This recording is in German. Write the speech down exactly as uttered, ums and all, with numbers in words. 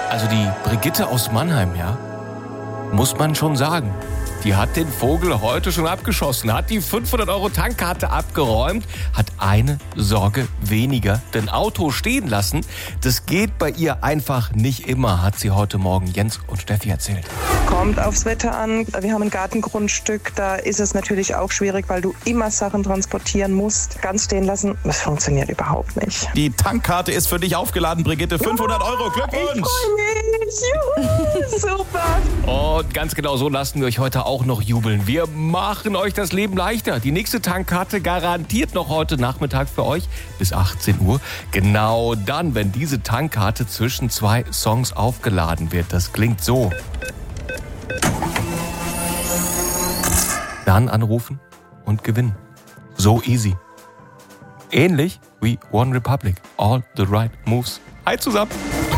Also die Brigitte aus Mannheim, ja, muss man schon sagen. Die hat den Vogel heute schon abgeschossen, hat die fünfhundert Euro Tankkarte abgeräumt, hat eine Sorge weniger, denn Auto stehen lassen, das geht bei ihr einfach nicht immer, hat sie heute Morgen Jens und Steffi erzählt. Kommt aufs Wetter an. Wir haben ein Gartengrundstück, da ist es natürlich auch schwierig, weil du immer Sachen transportieren musst. Ganz stehen lassen, das funktioniert überhaupt nicht. Die Tankkarte ist für dich aufgeladen, Brigitte. fünfhundert Euro, Glückwunsch! Ich freue mich. Juhu, super. Und ganz genau so lassen wir euch heute auch noch jubeln. Wir machen euch das Leben leichter. Die nächste Tankkarte garantiert noch heute Nachmittag für euch bis achtzehn Uhr. Genau dann, wenn diese Tankkarte zwischen zwei Songs aufgeladen wird. Das klingt so. Dann anrufen und gewinnen. So easy. Ähnlich wie One Republic. All the right moves. Hi zusammen.